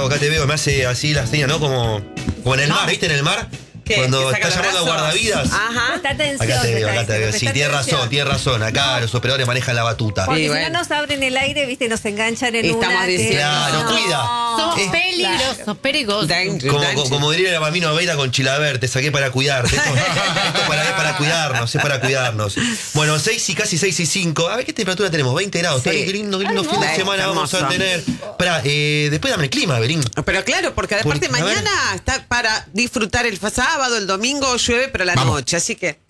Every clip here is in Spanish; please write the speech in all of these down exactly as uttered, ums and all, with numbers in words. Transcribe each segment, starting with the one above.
hago, acá te veo, me hace así la seña, ¿no? Como, como en el mar, ¿viste? En el mar. ¿Qué? Cuando ¿Que saca está los llamando a brazos? guardavidas. Ajá. Presta atención. Acá te veo, está acá te veo. diciendo, Sí, presta tienes atención. razón, tienes razón. Acá los operadores manejan la batuta. Porque Sí, si bueno. no nos abren el aire, viste, nos enganchan en Estamos una. que- diciendo. Claro, No. cuida. Somos Eh, peligrosos, peligrosos. Danger, Como, danger. como, como diría la Mamino Veira con Chilaver, te saqué para cuidarte. Esto, esto para, es para cuidarnos, es para cuidarnos. Bueno, seis y casi seis y cinco. A ver qué temperatura tenemos, veinte grados. Sí. Está bien, qué lindo, qué lindo Ay, fin de no. semana vamos a Hermoso. tener. Pará, eh, después dame el clima, Berín. Pero claro, porque Porque, aparte a ver. mañana está para disfrutar el sábado, el domingo llueve, pero la Vamos. noche, así que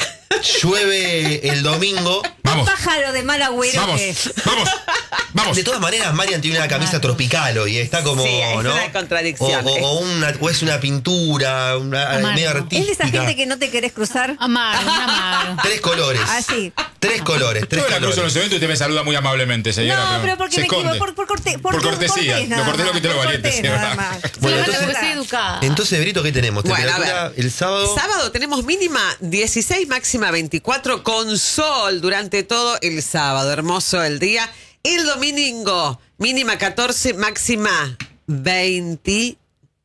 Llueve el domingo. Vamos, Pájaro de mal agüero vamos, que es. vamos, vamos. De todas maneras, Marian tiene una camisa tropical hoy. Está como, Sí, es ¿no? una contradicción. O, o- o una, o es una pintura, una Amargo. medio Es artística. de esa gente que no te querés cruzar. Amaro, un amaro. Tres colores. Así. Tres colores, tres Yo la cruzo en colores. los eventos y usted me saluda muy amablemente, señora. No, pero porque se me equivoco, esconde. por, por, corte, Por cortesía, cortés lo nada cortés lo más, que te lo por valiente, cortés señora. nada más. Bueno, Sí, entonces- la verdad. Soy educada. Entonces, Brito, ¿qué tenemos? Bueno, a Temperatura ver. el sábado. sábado tenemos mínima dieciséis, máxima veinticuatro, con sol durante todo el sábado. Hermoso el día. El domingo, mínima catorce, máxima veintinueve.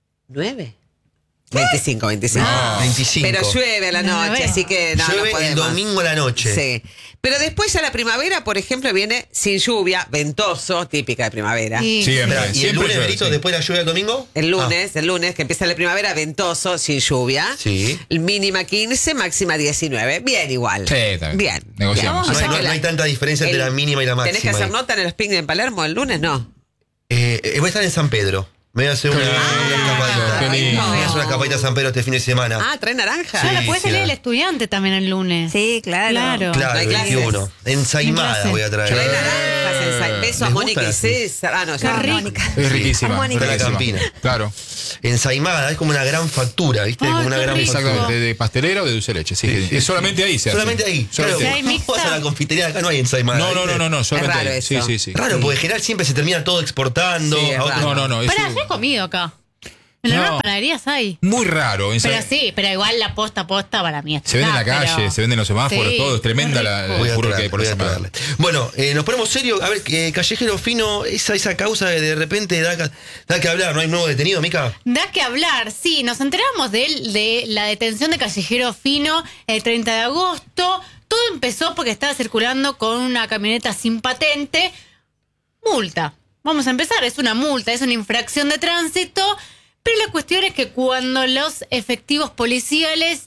veinticinco, veinticinco. No. veinticinco. Pero llueve a la No, noche, no así que no, no Llueve el podemos. domingo a la noche. Sí. Pero después ya la primavera, por ejemplo, viene sin lluvia, ventoso, típica de primavera. Sí. Siempre, Esperá, ¿y el siempre lunes, llueve, Brito, sí. después de la lluvia del domingo? El lunes, el lunes, que empieza la primavera, ventoso, sin lluvia. Sí. Mínima quince, máxima diecinueve. Bien igual. Sí, está bien. Bien. Negociamos. Ah, O no, sea hay, que no la- hay tanta diferencia entre el- la mínima y la máxima. ¿Tenés que hacer ahí. nota en el picnic en Palermo el lunes? No. Eh, eh, voy a estar en San Pedro. Me voy a hacer una, Qué una lindo, escapadita. qué lindo. Me voy a hacer una escapadita a San Pedro este fin de semana. Ah, trae naranja. Sí. Ahora puede salir sí. el estudiante también el lunes. Sí, claro. Claro. Claro, No hay el clases. veintiuno. Ensaimada clases. voy a traer. Trae naranjas, ensa- besos a ¿Les Mónica y gusta? César. Ah, no, ya Qué no. rico. Mónica. Es riquísima. Mónica. es De la riquísima. Campina. Claro. Ensaimada, es como una gran factura, ¿viste? Ay, como una qué gran rico. factura. Exactamente, de pastelera o de dulce de leche. Sí, Sí, sí, es solamente ahí se hace. Solamente ahí. Claro, Solamente Sí, ahí. hay vos mixta. vas a la confitería, acá no hay ensaimada. No, no, ¿viste? no, no, no, solamente raro ahí. eso. Sí, sí, sí. Raro, porque en general siempre se termina todo exportando. Sí, es a otros- raro. No, no, no. es Para, un- yo he comido acá. En No. algunas panaderías hay. muy raro. Ensa- Pero sí, pero igual la posta posta para mí es Se vende en la acá, calle, pero- se vende en los semáforos, Sí, todo. Es tremenda qué la, rico. Voy el a furor que traerle, hay por voy a esa traerle. Bueno, eh, nos ponemos serio. A ver, eh, Callejero Fino, esa, esa causa de, de repente da, ca- da que hablar. ¿No hay nuevo detenido, Mica? Da que hablar, sí, nos enteramos de, él, de la detención de Callejero Fino el treinta de agosto. Todo empezó porque estaba circulando con una camioneta sin patente. Multa. Vamos a empezar, es una multa, es una infracción de tránsito. Pero la cuestión es que cuando los efectivos policiales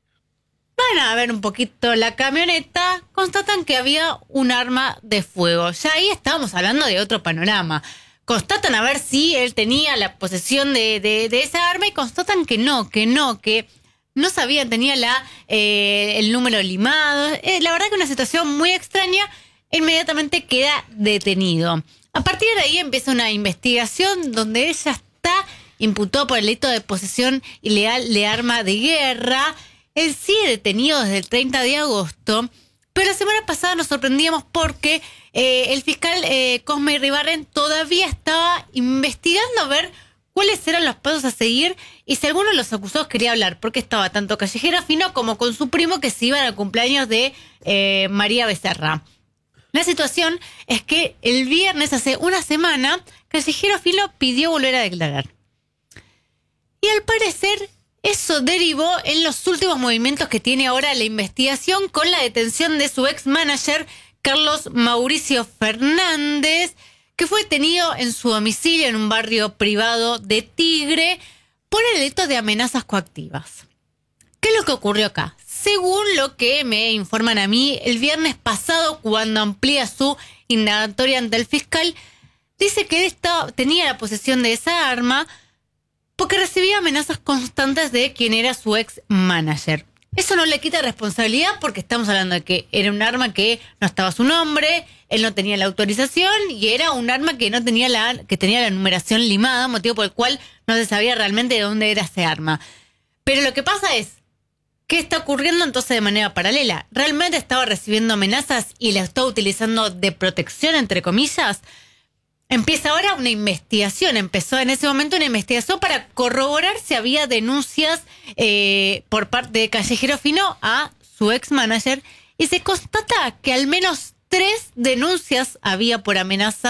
van a ver un poquito la camioneta, constatan que había un arma de fuego. Ya ahí estábamos hablando de otro panorama. Constatan a ver si él tenía la posesión de, de, de esa arma y constatan que no, que no, que no sabían, tenía la, eh, el número limado. Eh, la verdad que una situación muy extraña, inmediatamente queda detenido. A partir de ahí empieza una investigación donde ella está imputado por el delito de posesión ilegal de arma de guerra. Él sigue detenido desde el treinta de agosto, pero la semana pasada nos sorprendíamos porque eh, el fiscal eh, Cosme Iribarren todavía estaba investigando a ver cuáles eran los pasos a seguir y si alguno de los acusados quería hablar, porque estaba tanto Callejero Fino como con su primo que se iban al cumpleaños de eh, María Becerra. La situación es que el viernes, hace una semana, Callejero Fino pidió volver a declarar. Y al parecer eso derivó en los últimos movimientos que tiene ahora la investigación con la detención de su ex manager Carlos Mauricio Fernández, que fue detenido en su domicilio en un barrio privado de Tigre por el delito de amenazas coactivas. ¿Qué es lo que ocurrió acá? Según lo que me informan a mí, el viernes pasado, cuando amplía su indagatoria ante el fiscal, dice que él estaba, tenía la posesión de esa arma porque recibía amenazas constantes de quien era su ex manager. Eso no le quita responsabilidad porque estamos hablando de que era un arma que no estaba a su nombre, él no tenía la autorización y era un arma que no tenía la que tenía la numeración limada, motivo por el cual no se sabía realmente de dónde era ese arma. Pero lo que pasa es, ¿qué está ocurriendo entonces de manera paralela? ¿Realmente estaba recibiendo amenazas y la estaba utilizando de protección, entre comillas? Empieza ahora una investigación, empezó en ese momento una investigación para corroborar si había denuncias eh, por parte de Callejero Fino a su ex manager y se constata que al menos tres denuncias había por amenazas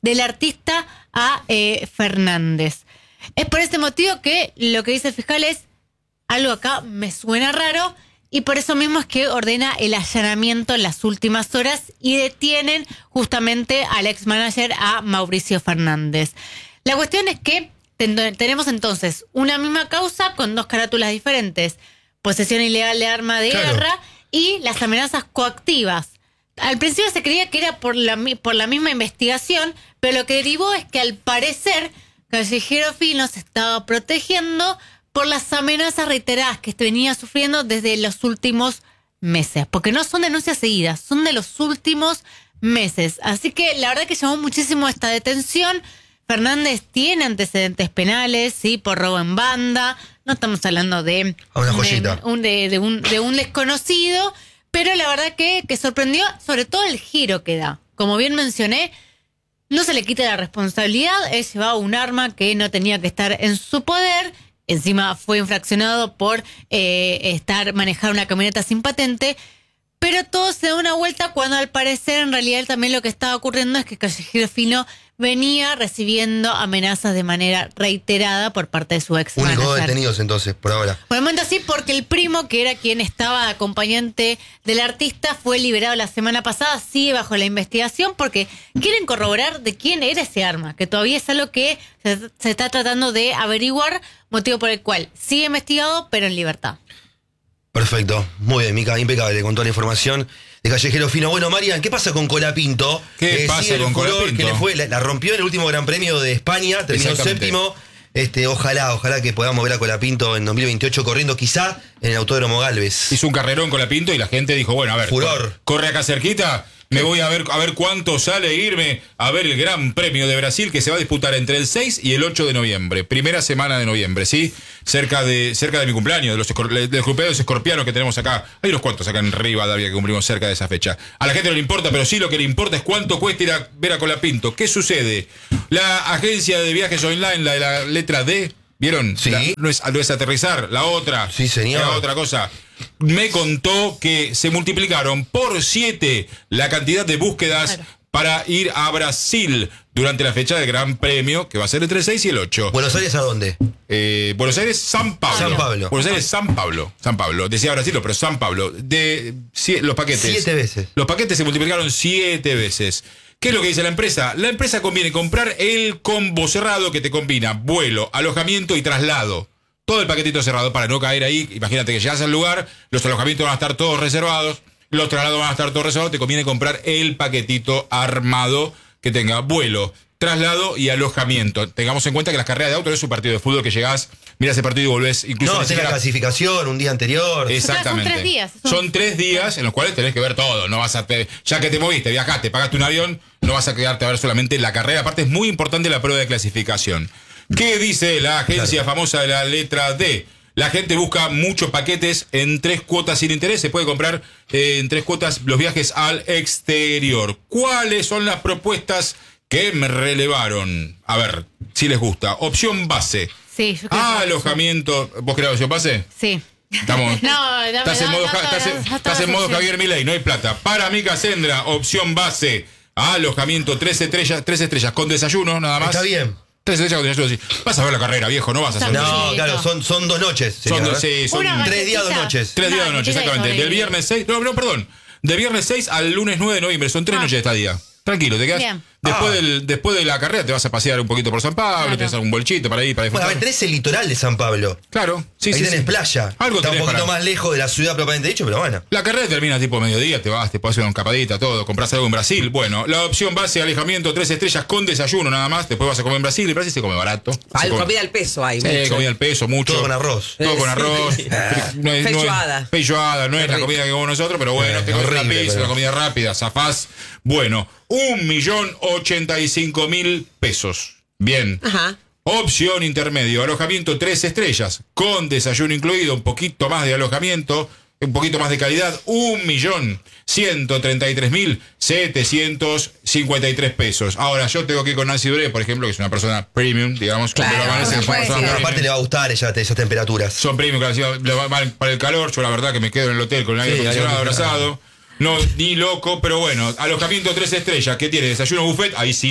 del artista a eh, Fernández. Es por este motivo que lo que dice el fiscal es algo acá me suena raro y por eso mismo es que ordena el allanamiento en las últimas horas y detienen justamente al ex manager a Mauricio Fernández. La cuestión es que ten- tenemos entonces una misma causa con dos carátulas diferentes: posesión ilegal de arma de Claro. guerra y las amenazas coactivas. Al principio se creía que era por la, mi- por la misma investigación, pero lo que derivó es que al parecer Callejero Fino se estaba protegiendo por las amenazas reiteradas que venía sufriendo desde los últimos meses. Porque no son denuncias seguidas, son de los últimos meses. Así que la verdad que llamó muchísimo esta detención. Fernández tiene antecedentes penales, sí, por robo en banda. No estamos hablando de, A una joyita. de, un, de, de un, de un desconocido, pero la verdad que, que sorprendió sobre todo el giro que da. Como bien mencioné, no se le quita la responsabilidad, él llevaba un arma que no tenía que estar en su poder, encima fue infraccionado por eh, estar manejar una camioneta sin patente, pero todo se da una vuelta cuando al parecer en realidad también lo que estaba ocurriendo es que Callejero Fino venía recibiendo amenazas de manera reiterada por parte de su ex Únicos dos manager. detenidos entonces, por ahora. Por el momento sí, porque el primo, que era quien estaba acompañante del artista, fue liberado la semana pasada, sigue bajo la investigación, porque quieren corroborar de quién era ese arma, que todavía es algo que se, se está tratando de averiguar, motivo por el cual sigue investigado, pero en libertad. Perfecto, muy bien, Mica, impecable con toda la información de Callejero Fino. Bueno, Marian, ¿qué pasa con Colapinto? ¿Qué Eh, pasa sigue el con furor Colapinto? Que le fue, la, la rompió en el último Gran Premio de España, terminó Exactamente. séptimo. Este, ojalá, ojalá que podamos ver a Colapinto en dos mil veintiocho corriendo quizá en el Autódromo Galvez. Hizo un carrerón con la Pinto y la gente dijo, bueno, a ver, Furor. cor- corre acá cerquita, me voy a ver a ver cuánto sale irme a ver el Gran Premio de Brasil que se va a disputar entre el seis y el ocho de noviembre, primera semana de noviembre, ¿sí? Cerca de cerca de mi cumpleaños, de los, escor- de los cumpleaños escorpianos que tenemos acá. Hay unos cuantos acá en Rivadavia que cumplimos cerca de esa fecha. A la gente no le importa, pero sí lo que le importa es cuánto cuesta ir a ver a Colapinto. ¿Qué sucede? La agencia de viajes online, la de la letra D, ¿vieron? Sí. La- no, es, no es aterrizar, la otra. Sí, señor. La otra cosa. Me contó que se multiplicaron por siete la cantidad de búsquedas Claro. para ir a Brasil durante la fecha del Gran Premio, que va a ser entre el seis y el ocho. ¿Buenos Aires a dónde? Eh, Buenos Aires, San Pablo. San Pablo. Buenos Aires, San Pablo. San Pablo. Decía Brasil, pero San Pablo. De sie- los paquetes. Siete veces. Los paquetes se multiplicaron siete veces. ¿Qué es lo que dice la empresa? La empresa conviene comprar el combo cerrado que te combina vuelo, alojamiento y traslado. Todo el paquetito cerrado para no caer ahí. Imagínate que llegas al lugar, los alojamientos van a estar todos reservados, los traslados van a estar todos reservados. Te conviene comprar el paquetito armado que tenga vuelo, traslado y alojamiento. Tengamos en cuenta que las carreras de auto no es un partido de fútbol que llegás, mirás ese partido y volvés incluso. No, ni tenés la siquiera- clasificación un día anterior. Exactamente. Son tres días. Son- Son tres días en los cuales tenés que ver todo. No vas a te- ya que te moviste, viajaste, pagaste un avión, no vas a quedarte a ver solamente la carrera. Aparte es muy importante la prueba de clasificación. ¿Qué dice la agencia Claro. famosa de la letra D? La gente busca muchos paquetes en tres cuotas sin interés. Se puede comprar eh, en tres cuotas los viajes al exterior. ¿Cuáles son las propuestas que me relevaron? A ver, si les gusta. Opción base. Sí, yo creo Ah, que- alojamiento. ¿Vos querés opción base? Sí. Estamos. No, dame, Estás en dame, modo, dame, ja- estás en- dame, estás en dame, modo dame. Javier Milei, no hay plata. Para mi Casendra, opción base. Alojamiento, tres estrellas, tres estrellas con desayuno, nada más. Está bien. Tres estrellas con desayuno. sí. Vas a ver la carrera, viejo, no vas a hacer Está No, Sí, claro, no. son, son dos noches. Son, señor, dos- ¿eh? sí, son Una tres días, dos galletita. noches. tres días de No, noche, que quede exactamente. Del sobrevivir. viernes seis, no, no, perdón. De viernes seis al lunes nueve de noviembre, son tres Ah. noches de estadía. Tranquilo, te quedas. Bien. Después, Ah. del, después de la carrera te vas a pasear un poquito por San Pablo, Claro. tenés algún bolchito para ir, para Bueno, a disfrutar. ver, tenés el litoral de San Pablo. Claro, sí, Ahí sí. tenés sí. playa. Algo Está un tenés poquito para- más lejos de la ciudad propiamente dicho, pero bueno. La carrera termina tipo mediodía, te vas, te puedes hacer una escapadita, todo, compras algo en Brasil. Bueno, la opción base, alejamiento, tres estrellas con desayuno nada más. Después vas a comer en Brasil. En Brasil se come barato. Se Al come- comida al peso hay. Sí, mucho. comida al peso, mucho. Todo con arroz. Todo con arroz. No es, no es- Feijoada. feijoada, no es la Rico. comida que comemos nosotros, pero bueno, Eh, te comes una horrible, pizza, pero- una comida rápida, zafás. Bueno, un millón ochenta y cinco mil pesos. Bien. Ajá. Opción intermedio, alojamiento tres estrellas, con desayuno incluido, un poquito más de alojamiento, un poquito más de calidad, un millón ciento treinta y tres mil setecientos cincuenta y tres pesos. Ahora, yo tengo que ir con Nancy Bre, por ejemplo, que es una persona premium, digamos, Claro, pero van a ser no puede personas ser. No, premium. aparte le va a gustar ella de esas temperaturas. Son premium, que encima le va mal para el calor. Yo la verdad que me quedo en el hotel con el aire Sí, acondicionado aire acondicionado. abrazado. No, ni loco, pero bueno, alojamiento tres estrellas, que tiene desayuno buffet, ahí sí.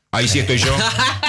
Ahí sí estoy yo.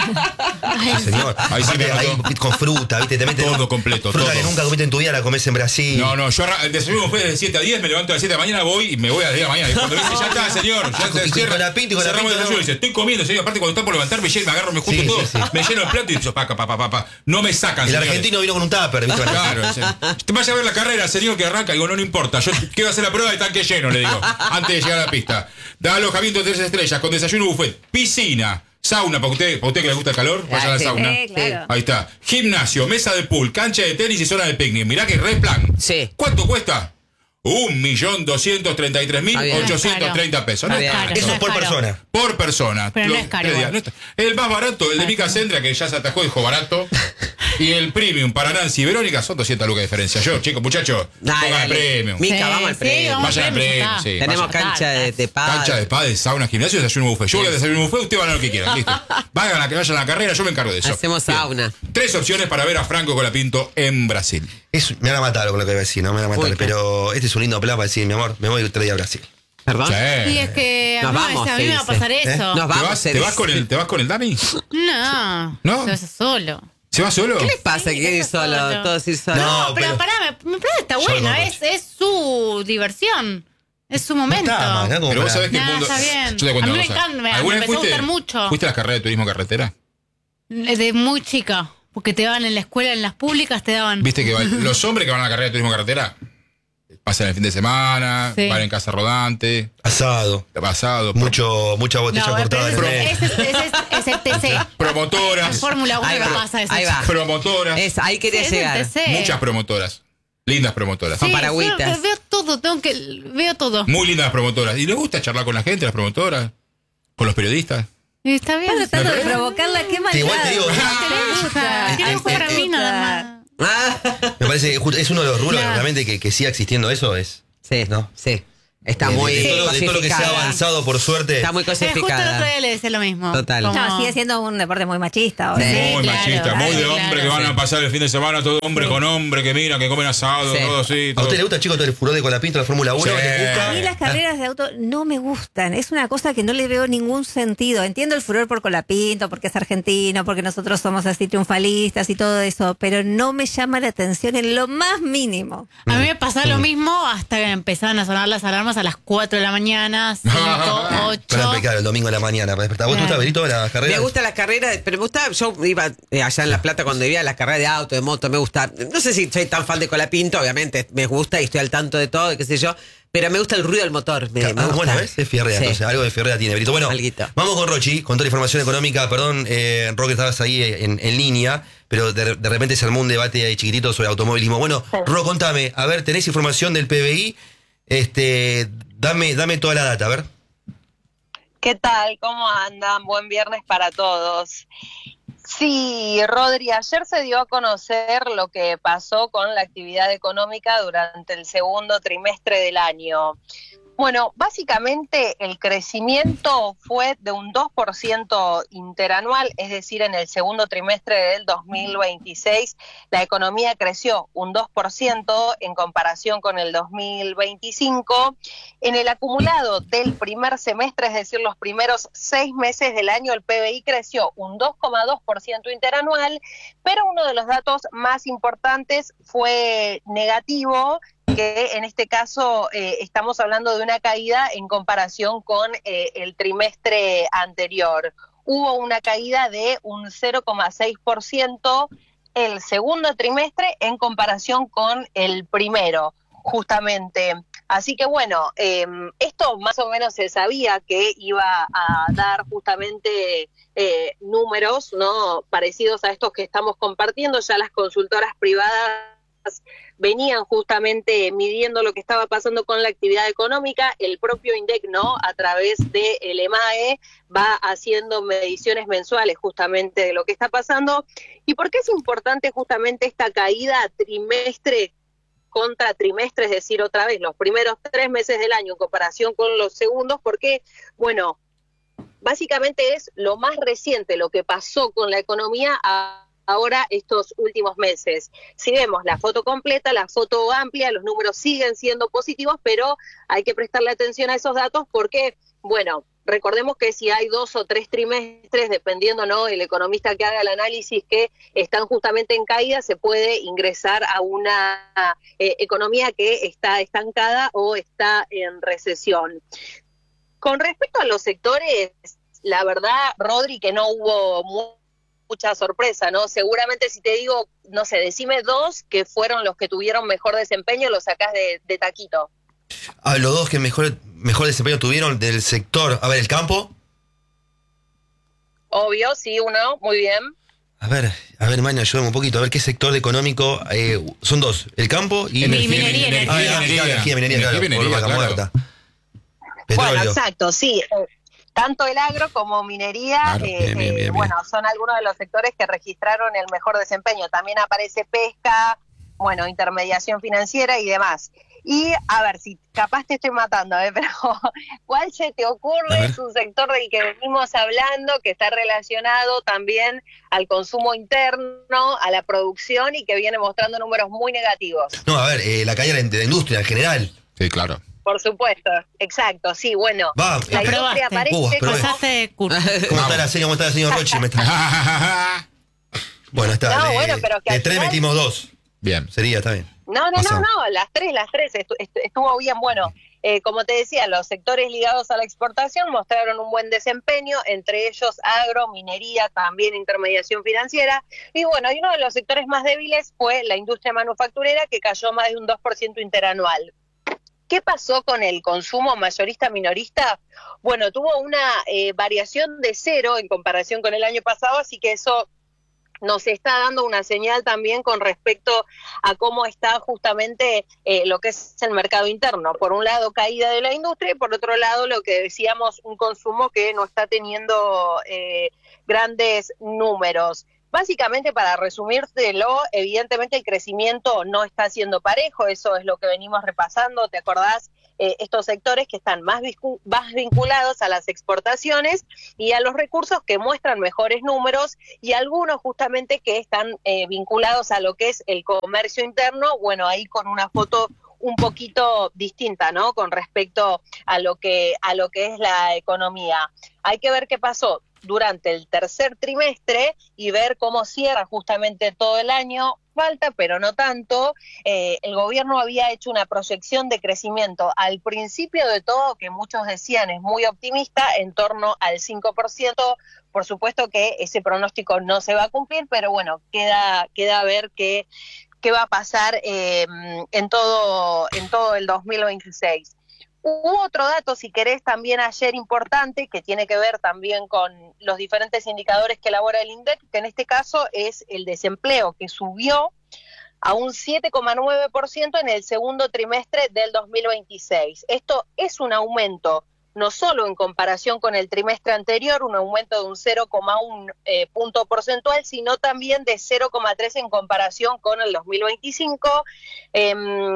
Sí, señor. Ahí sí Aparte, me ahí anoto. con fruta, ¿viste? Te meten Todo completo, fruta todo. que nunca comiste en tu vida, la comes en Brasil. No, no, yo arra- el desayuno fue de siete a diez, me levanto a las siete de la mañana, voy y me voy a las diez de la mañana. Y cuando dice, ya está, señor, ya Y se con cierra. la pinta y con la cerramos el pinta, desayuno no. y dice, estoy comiendo, señor. Aparte, cuando está por levantar, me lleno, me agarro, me junto Sí, todo, sí, sí. me lleno el plato y dice, pa, pa, pa, pa, pa. No me sacan, El señores. argentino vino con un tupper, ¿viste? Claro, sí. Te vaya a ver la carrera, señor, que arranca. Digo, no, no importa. Yo quiero hacer la prueba de tanque lleno, le digo, antes de llegar a la pista. Da alojamiento de tres estrellas, con desayuno buffet, piscina, sauna, para usted, para usted que le gusta el calor, vaya a la sí. sauna. Sí, claro. Ahí está. Gimnasio, mesa de pool, cancha de tenis y zona de picnic. Mirá que re plan. Sí. ¿Cuánto cuesta? Un millón doscientos treinta y tres mil Está bien. ochocientos treinta pesos. No Está es bien. caro. Eso No es es por caro. persona. Por persona. Pero no Lo- es caro tres días. igual. No está- El más barato, el de Mica Sendra, que ya se atajó, dijo barato. Y el premium para Nancy y Verónica son doscientas lucas de diferencia. Yo, chicos, muchachos, Dale, pongan el dale. premium. Mica, Sí, vamos al sí, premio. vamos Vayan al premio, ya premium, está. sí. Tenemos vayan. cancha de, de pádel. Cancha de padre, sauna, gimnasio, desayuno buffet. Yo voy a desayuno buffet, ustedes van a lo que quieran, listo. Vayan a que vayan a la carrera, yo me encargo de eso. Hacemos Bien. sauna. Tres opciones para ver a Franco Colapinto en Brasil. Es- me van a matar con lo que voy a decir, no me van a matar. Uy, qué- pero este es un lindo plan para decir, mi amor, me voy tres días a Brasil. ¿Perdón? Sí. Y es que a Nos mí, vamos, a se mí me va a dice. pasar ¿Eh? eso. Nos ¿Te vamos, vas, se te vas dice. con el, ¿Te vas con el Dami? No. ¿No? Se va solo. ¿Se va solo? ¿Qué les pasa? Sí, que ir eso solo, solo. todos ir solos. No, No, pero, pero- pará, me, me parece que está Yo bueno. no, Es, es su diversión. Es su momento. está mal, ¿no? Como Pero vos para- sabés que el Nah, mundo. está bien. Yo te cuento A mí una me cosa. encanta, me- ¿Alguna me vez empezó a fuiste- gustar mucho. ¿Fuiste a las carreras de turismo carretera? De muy chica. Porque te daban en la escuela, en las públicas, te daban. Viste que va- los hombres que van a la carrera de turismo carretera pasan el fin de semana, Sí. van en casa rodante, Asado. pasado, Mucho, mucha botella No, cortada en pero el ese, medio. ese, ese es, es el T C. promotoras, En Fórmula uno Ahí no va, pasa eso. ahí va. promotoras, Es, ahí quería Sí, es el llegar. T C. muchas promotoras, lindas promotoras, Con Sí, paragüitas. yo veo todo, tengo que. Veo todo. muy lindas las promotoras. ¿Y les gusta charlar con la gente, las promotoras? ¿Con los periodistas? Y está bien. Estás tratando de ¿No? provocarla, qué maldad. Que igual te digo, Me gusta. Quiero Eh, jugar eh, a mí eh, nada más. Ah. me parece que ju- es uno de los rubros Nah. realmente que, que siga existiendo eso es. Sí, ¿No? sí. Está de, muy de todo, lo- de todo lo que se ha cosificada. avanzado, por suerte. Está muy Eh, justo el otro cosificada. día le decía lo mismo. Total. Como- No, sigue siendo un deporte muy machista. ahora. Sí. Muy claro, machista, muy de claro, hombre que van a pasar el fin de semana, todo hombre con hombre, que mira, que comen asado, Sí. todo así. ¿A todo. usted le gusta, chicos, todo el furor de Colapinto, la Fórmula uno? Sí. ¿Les gusta? A mí las carreras de auto no me gustan. Es una cosa que no le veo ningún sentido. Entiendo el furor por Colapinto, porque es argentino, porque nosotros somos así triunfalistas y todo eso, pero no me llama la atención en lo más mínimo. A mí me pasaba lo mismo hasta que empezaban a sonar las alarmas a las cuatro de la mañana, cinco, Para ocho. pecar el domingo a la mañana, para despertar. ¿Vos te gusta, Claro. Benito, las carreras? Me gustan las carreras, pero me gusta, yo iba eh, allá en La Plata cuando vivía, las carreras de auto, de moto, me gusta. No sé si soy tan fan de Colapinto, obviamente me gusta y estoy al tanto de todo, qué sé yo, pero me gusta el ruido del motor. Me, me Ah, gusta. bueno, ¿ves? Es fierrea, Sí. entonces, algo de fierrea tiene, Benito. Bueno, Alguito. vamos con Rochi, con toda la información económica. Perdón, eh, Roque, estabas ahí en, en línea, pero de, de repente se armó un debate ahí chiquitito sobre automovilismo. Bueno, Ro, contame, a ver, ¿tenés información del P B I? Este, dame, dame toda la data, a ver. ¿Qué tal? ¿Cómo andan? Buen viernes para todos. Sí, Rodri, ayer se dio a conocer lo que pasó con la actividad económica durante el segundo trimestre del año. Bueno, básicamente el crecimiento fue de un dos por ciento interanual, es decir, en el segundo trimestre del dos mil veintiséis la economía creció un dos por ciento en comparación con el dos mil veinticinco. En el acumulado del primer semestre, es decir, los primeros seis meses del año, el P B I creció un dos coma dos por ciento interanual, pero uno de los datos más importantes fue negativo, que en este caso eh, estamos hablando de una caída en comparación con eh, el trimestre anterior. Hubo una caída de un cero coma seis por ciento el segundo trimestre en comparación con el primero, justamente. Así que bueno, eh, esto más o menos se sabía que iba a dar justamente eh, números, ¿no?, parecidos a estos que estamos compartiendo. Ya las consultoras privadas venían justamente midiendo lo que estaba pasando con la actividad económica. El propio INDEC, ¿no?, a través del EMAE, va haciendo mediciones mensuales justamente de lo que está pasando. ¿Y por qué es importante justamente esta caída trimestre contra trimestre? Es decir, otra vez, los primeros tres meses del año en comparación con los segundos, porque, bueno, básicamente es lo más reciente, lo que pasó con la economía a ahora estos últimos meses. Si vemos la foto completa, la foto amplia, los números siguen siendo positivos, pero hay que prestarle atención a esos datos porque, bueno, recordemos que si hay dos o tres trimestres, dependiendo, ¿no?, el economista que haga el análisis, que están justamente en caída, se puede ingresar a una eh, economía que está estancada o está en recesión. Con respecto a los sectores, la verdad, Rodri, que no hubo mu- mucha sorpresa, ¿no? Seguramente si te digo, no sé, decime dos que fueron los que tuvieron mejor desempeño, los sacás de, de taquito. Ah, los dos que mejor, mejor desempeño tuvieron del sector. A ver, el campo. Obvio, sí, uno, muy bien. A ver, a ver, Maña, ayúdame un poquito. A ver qué sector económico. Eh, son dos: el campo y. Energía, minería, Ah, energía, energía, minería. energía, minería, claro, Energía, por minería, vaca claro. muerta. Petróleo. Bueno, exacto, sí. Tanto el agro como minería, Claro, eh, bien, bien, eh, bien, bueno, son algunos de los sectores que registraron el mejor desempeño. También aparece pesca, bueno, intermediación financiera y demás. Y, a ver, si capaz te estoy matando, ¿eh? Pero ¿cuál se te A ocurre? ver. Es un sector del que venimos hablando, que está relacionado también al consumo interno, a la producción y que viene mostrando números muy negativos. No, a ver, eh, la caída de la industria en general. Sí, claro. Por supuesto, exacto, sí, bueno. Va, La eh, industria Aprobaste. aparece Uh, pero- como- Pasaste de curso. ¿Cómo está la señora? ¿Cómo está la señora Rochi? Me está- Bueno, está. No, de, bueno, pero que de al tres final- metimos dos. Bien. Sería, está bien. No, no, Pasamos. no, no, las tres, las tres, estu- estu- estuvo bien. Bueno, eh, como te decía, los sectores ligados a la exportación mostraron un buen desempeño, entre ellos agro, minería, también intermediación financiera. Y bueno, y uno de los sectores más débiles fue la industria manufacturera, que cayó más de un dos por ciento interanual. ¿Qué pasó con el consumo mayorista-minorista? Bueno, tuvo una eh, variación de cero en comparación con el año pasado, así que eso nos está dando una señal también con respecto a cómo está justamente eh, lo que es el mercado interno. Por un lado, caída de la industria y por otro lado, lo que decíamos, un consumo que no está teniendo eh, grandes números. Básicamente, para resumírtelo, evidentemente el crecimiento no está siendo parejo, eso es lo que venimos repasando, ¿te acordás? Eh, estos sectores que están más, viscu- más vinculados a las exportaciones y a los recursos que muestran mejores números y algunos justamente que están eh, vinculados a lo que es el comercio interno, bueno, ahí con una foto un poquito distinta, ¿no? Con respecto a lo que, a lo que es la economía. Hay que ver qué pasó durante el tercer trimestre y ver cómo cierra justamente todo el año. Falta, pero no tanto. Eh, el gobierno había hecho una proyección de crecimiento al principio de todo, que muchos decían es muy optimista, en torno al cinco por ciento. Por supuesto que ese pronóstico no se va a cumplir, pero bueno, queda, queda a ver qué, qué va a pasar eh, en todo, en todo el dos mil veintiséis. Hubo otro dato, si querés, también ayer importante, que tiene que ver también con los diferentes indicadores que elabora el INDEC, que en este caso es el desempleo, que subió a un siete coma nueve por ciento en el segundo trimestre del dos mil veintiséis. Esto es un aumento, no solo en comparación con el trimestre anterior, un aumento de un cero coma uno eh, punto porcentual, sino también de cero coma tres en comparación con el dos mil veinticinco. Eh,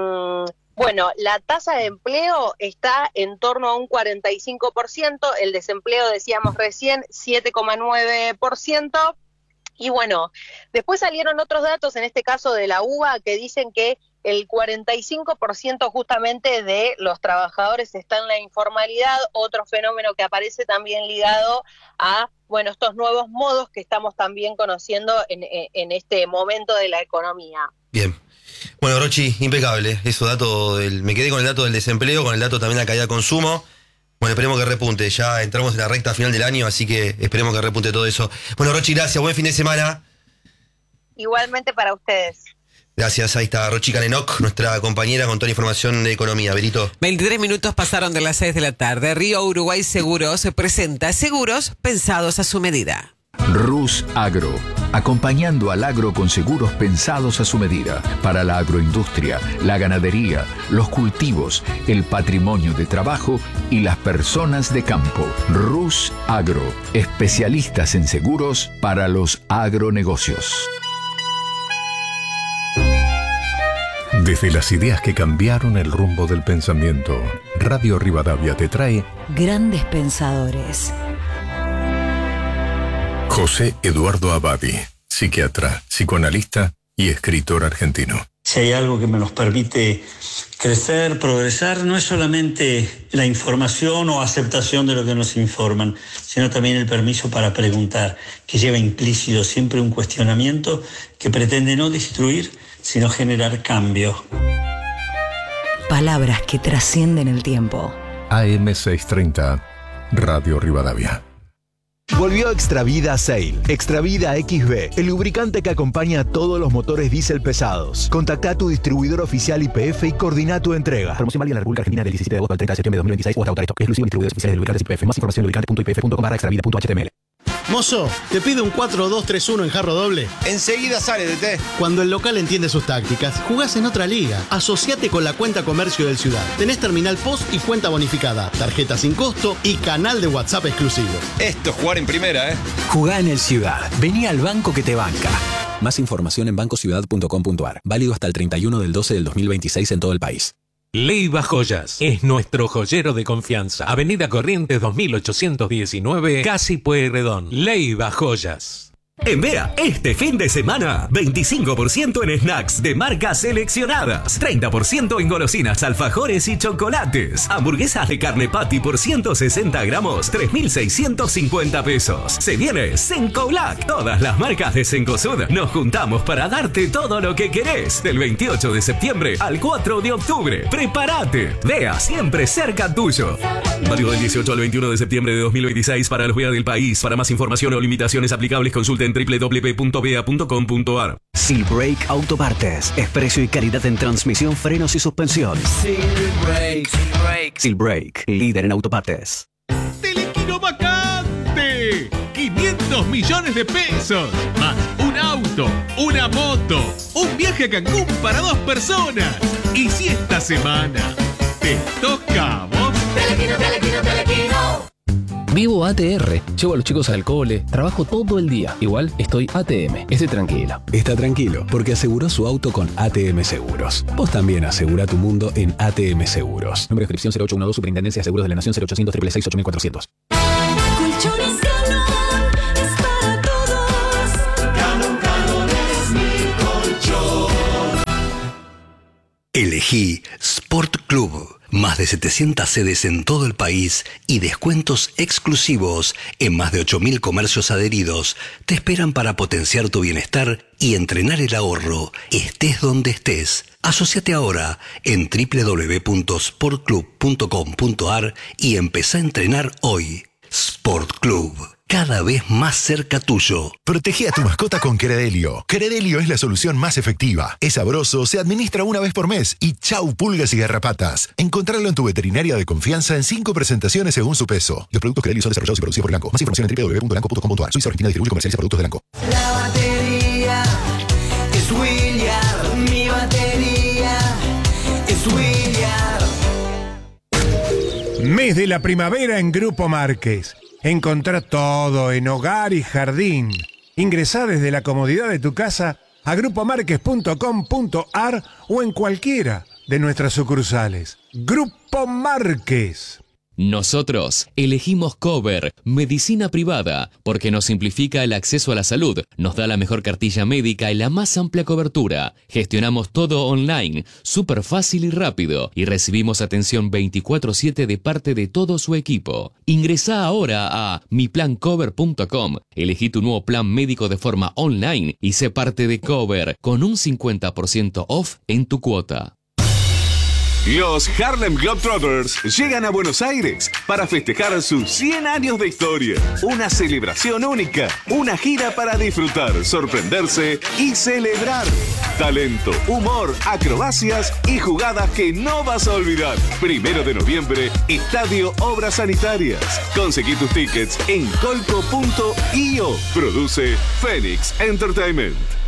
Bueno, la tasa de empleo está en torno a un cuarenta y cinco por ciento, el desempleo, decíamos recién, siete coma nueve por ciento. Y bueno, después salieron otros datos, en este caso de la U B A, que dicen que el cuarenta y cinco por ciento justamente de los trabajadores está en la informalidad, otro fenómeno que aparece también ligado a, bueno, estos nuevos modos que estamos también conociendo en, en este momento de la economía. Bien. Bueno, Rochi, impecable. Eso dato del, me quedé con el dato del desempleo, con el dato también de la caída de consumo. Bueno, esperemos que repunte. Ya entramos en la recta final del año, así que esperemos que repunte todo eso. Bueno, Rochi, gracias. Buen fin de semana. Igualmente para ustedes. Gracias. Ahí está Rochi Canenoc, nuestra compañera con toda la información de economía. Berito. veintitrés minutos pasaron de las seis de la tarde. Río Uruguay Seguros se presenta seguros pensados a su medida. Rus Agro, acompañando al agro con seguros pensados a su medida, para la agroindustria, la ganadería, los cultivos, el patrimonio de trabajo y las personas de campo. Rus Agro, especialistas en seguros para los agronegocios. Desde las ideas que cambiaron el rumbo del pensamiento, Radio Rivadavia te trae Grandes Pensadores. José Eduardo Abadi, psiquiatra, psicoanalista y escritor argentino. Si hay algo que me nos permite crecer, progresar, no es solamente la información o aceptación de lo que nos informan, sino también el permiso para preguntar, que lleva implícito siempre un cuestionamiento que pretende no destruir, sino generar cambio. Palabras que trascienden el tiempo. A M seiscientos treinta, Radio Rivadavia. Volvió Extravida Sail. Extravida X B, el lubricante que acompaña a todos los motores diésel pesados. Contacta a tu distribuidor oficial Y P F y coordina tu entrega. Promoción válida en la República Argentina del diecisiete de agosto al treinta de septiembre de dos mil veintiséis o hasta Autoresto. Exclusivo distribuidores oficiales de lubricantes Y P F. Más información en lubricante punto i p f punto com barra extravida punto h t m l. Mozo, ¿te pide un cuatro dos tres uno en jarro doble? Enseguida sale, D T. Cuando el local entiende sus tácticas, jugás en otra liga. Asociate con la cuenta comercio del Ciudad. Tenés terminal post y cuenta bonificada, tarjeta sin costo y canal de WhatsApp exclusivo. Esto es jugar en primera, ¿eh? Jugá en el Ciudad. Vení al banco que te banca. Más información en banco ciudad punto com punto a r. Válido hasta el treinta y uno del doce del dos mil veintiséis en todo el país. Leiva Joyas es nuestro joyero de confianza. Avenida Corrientes dos mil ochocientos diecinueve, Casi Pueyrredón. Leiva Joyas. En Bea, este fin de semana, veinticinco por ciento en snacks de marcas seleccionadas, treinta por ciento en golosinas, alfajores y chocolates. Hamburguesas de carne patty por ciento sesenta gramos, tres mil seiscientos cincuenta pesos. Se viene Cencolac. Todas las marcas de Cencosud nos juntamos para darte todo lo que querés. Del veintiocho de septiembre al cuatro de octubre. ¡Prepárate! Bea, siempre cerca tuyo. Válido del dieciocho al veintiuno de septiembre de dos mil veintiséis para los Bea del país. Para más información o limitaciones aplicables, consulte en doble u doble u doble u punto bea punto com punto a r. Silbrake Autopartes. Es precio y calidad en transmisión, frenos y suspensión. Silbrake. Silbrake. Silbrake, líder en autopartes. ¡Telequino vacante! quinientos millones de pesos. Más un auto, una moto, un viaje a Cancún para dos personas. Y si esta semana te toca a vos. Telequino, telequino, telequino. Vivo A T R, llevo a los chicos al cole, trabajo todo el día. Igual estoy A T M, estoy tranquilo. Está tranquilo, porque aseguró su auto con A T M Seguros. Vos también asegura tu mundo en A T M Seguros. Número de inscripción cero ocho uno dos, Superintendencia de Seguros de la Nación cero ochocientos, seis seis seis, ocho mil cuatrocientos. Colchones Canon es para todos. Canon, Canon es mi colchón. Elegí Sport Club. Más de setecientas sedes en todo el país y descuentos exclusivos en más de ocho mil comercios adheridos te esperan para potenciar tu bienestar y entrenar el ahorro, estés donde estés. Asociate ahora en doble u doble u doble u punto sport club punto com punto a r y empezá a entrenar hoy. Sport Club, cada vez más cerca tuyo. Protege a tu mascota con Credelio. Credelio es la solución más efectiva. Es sabroso, se administra una vez por mes y chau pulgas y garrapatas. Encontrarlo en tu veterinaria de confianza en cinco presentaciones según su peso. Los productos Credelio son desarrollados y producidos por Blanco. Más información en doble u doble u doble u punto blanco punto com punto a r. Suiza Argentina distribuye y comercializa productos de Blanco. La batería es William. Mi batería es William. Mes de la primavera en Grupo Márquez. Encontrá todo en hogar y jardín. Ingresá desde la comodidad de tu casa a grupo márquez punto com punto a r o en cualquiera de nuestras sucursales. Grupo Márquez. Nosotros elegimos Cover, medicina privada, porque nos simplifica el acceso a la salud, nos da la mejor cartilla médica y la más amplia cobertura. Gestionamos todo online, súper fácil y rápido, y recibimos atención veinticuatro siete de parte de todo su equipo. Ingresá ahora a mi plan cover punto com, elegí tu nuevo plan médico de forma online y sé parte de Cover con un cincuenta por ciento off en tu cuota. Los Harlem Globetrotters llegan a Buenos Aires para festejar sus cien años de historia. Una celebración única, una gira para disfrutar, sorprenderse y celebrar. Talento, humor, acrobacias y jugadas que no vas a olvidar. Primero de noviembre, Estadio Obras Sanitarias. Conseguí tus tickets en colco punto i o. Produce Phoenix Entertainment.